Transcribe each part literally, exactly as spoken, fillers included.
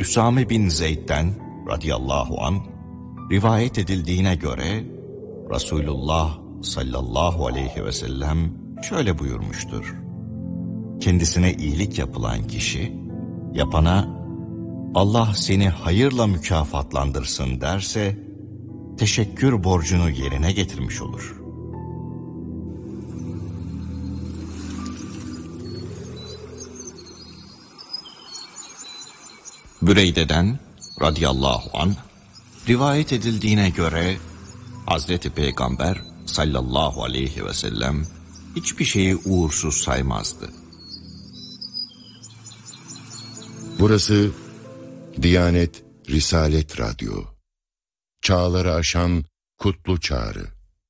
Üsame bin Zeyd'den radıyallahu an rivayet edildiğine göre Resulullah sallallahu aleyhi ve sellem şöyle buyurmuştur: kendisine iyilik yapılan kişi, yapana Allah seni hayırla mükafatlandırsın derse, teşekkür borcunu yerine getirmiş olur. Büreyde'den radıyallahu anh rivayet edildiğine göre Hazreti Peygamber sallallahu aleyhi ve sellem hiçbir şeyi uğursuz saymazdı. Burası Diyanet Risalet Radyo. Çağları aşan kutlu çağrı.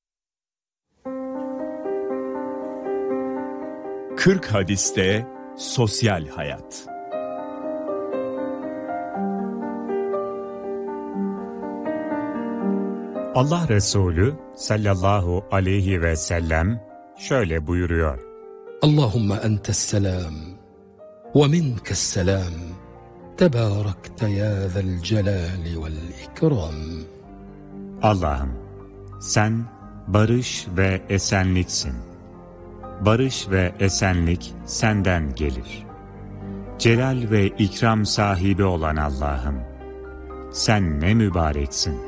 kırk hadiste sosyal hayat. Allah Resulü sallallahu aleyhi ve sellem şöyle buyuruyor: Allahümme entes selam ve minkes selam tebârekte ya zel celali vel ikram. Allah'ım, sen barış ve esenliksin. Barış ve esenlik senden gelir. Celal ve ikram sahibi olan Allah'ım, sen ne mübareksin.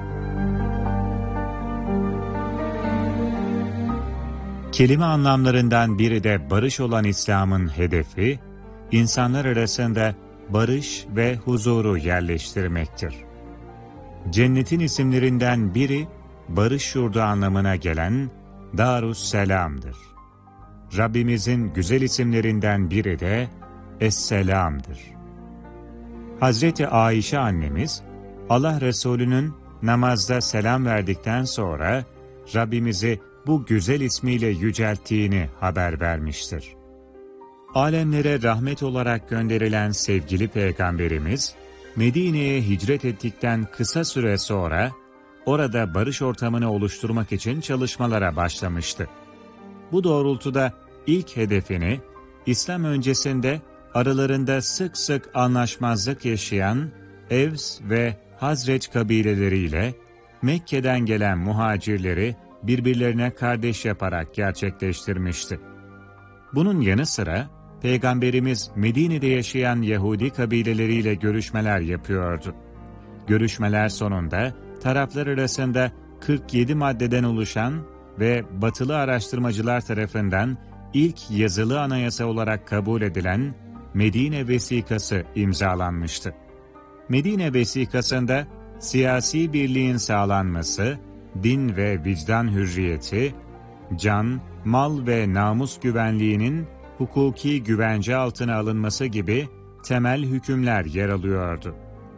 Kelime anlamlarından biri de barış olan İslam'ın hedefi, insanlar arasında barış ve huzuru yerleştirmektir. Cennetin isimlerinden biri, barış yurdu anlamına gelen Darusselam'dır. Rabbimizin güzel isimlerinden biri de Esselam'dır. Hazreti Ayşe annemiz, Allah Resulü'nün namazda selam verdikten sonra Rabbimizi bu güzel ismiyle yücelttiğini haber vermiştir. Alemlere rahmet olarak gönderilen sevgili Peygamberimiz, Medine'ye hicret ettikten kısa süre sonra, orada barış ortamını oluşturmak için çalışmalara başlamıştı. Bu doğrultuda ilk hedefini, İslam öncesinde aralarında sık sık anlaşmazlık yaşayan Evs ve Hazreç kabileleriyle Mekke'den gelen muhacirleri birbirlerine kardeş yaparak gerçekleştirmişti. Bunun yanı sıra Peygamberimiz Medine'de yaşayan Yahudi kabileleriyle görüşmeler yapıyordu. Görüşmeler sonunda taraflar arasında kırk yedi maddeden oluşan ve batılı araştırmacılar tarafından ilk yazılı anayasa olarak kabul edilen Medine Vesikası imzalanmıştı. Medine Vesikası'nda siyasi birliğin sağlanması, din ve vicdan hürriyeti, can, mal ve namus güvenliğinin hukuki güvence altına alınması gibi temel hükümler yer alıyordu.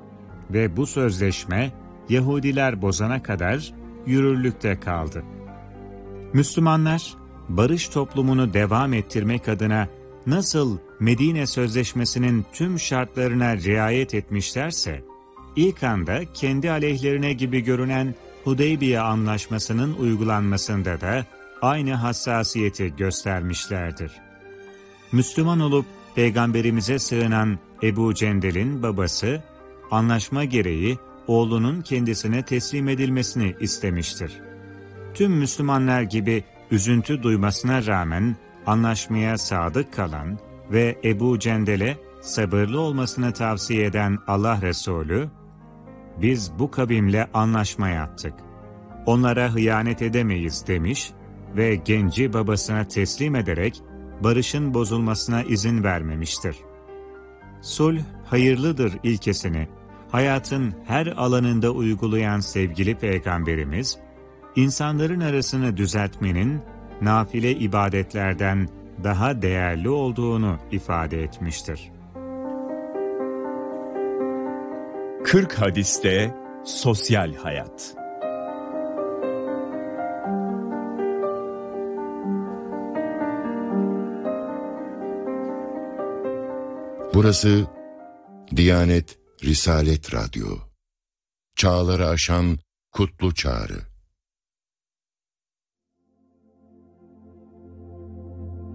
Ve bu sözleşme Yahudiler bozana kadar yürürlükte kaldı. Müslümanlar, barış toplumunu devam ettirmek adına nasıl Medine Sözleşmesi'nin tüm şartlarına riayet etmişlerse, ilk anda kendi aleyhlerine gibi görünen Hudeybiye Anlaşması'nın uygulanmasında da aynı hassasiyeti göstermişlerdir. Müslüman olup Peygamberimize sığınan Ebu Cendel'in babası, anlaşma gereği oğlunun kendisine teslim edilmesini istemiştir. Tüm Müslümanlar gibi üzüntü duymasına rağmen anlaşmaya sadık kalan ve Ebu Cendel'e sabırlı olmasını tavsiye eden Allah Resulü, "Biz bu kavimle anlaşma yaptık. Onlara hıyanet edemeyiz." demiş ve genci babasına teslim ederek barışın bozulmasına izin vermemiştir. Sulh hayırlıdır ilkesini hayatın her alanında uygulayan sevgili Peygamberimiz, insanların arasını düzeltmenin nafile ibadetlerden daha değerli olduğunu ifade etmiştir. kırk hadiste sosyal hayat. Burası Diyanet Risalet Radyo. Çağları aşan kutlu çağrı.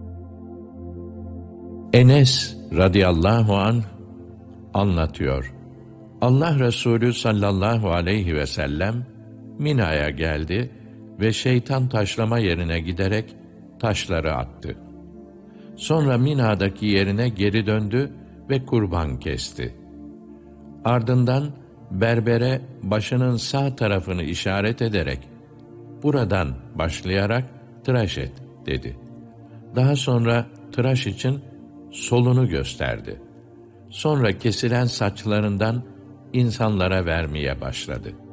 Enes radıyallahu anh anlatıyor. Allah Resulü sallallahu aleyhi ve sellem Mina'ya geldi ve şeytan taşlama yerine giderek taşları attı. Sonra Mina'daki yerine geri döndü ve kurban kesti. Ardından berbere başının sağ tarafını işaret ederek, buradan başlayarak tıraş et dedi. Daha sonra tıraş için solunu gösterdi. Sonra kesilen saçlarından insanlara vermeye başladı.